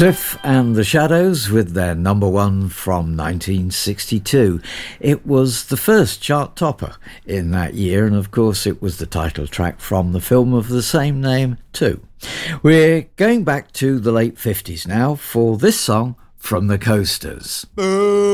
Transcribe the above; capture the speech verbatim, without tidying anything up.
Cliff and the Shadows with their number one from nineteen sixty-two. It was the first chart topper in that year, and of course it was the title track from the film of the same name too. We're going back to the late fifties now for this song from the Coasters.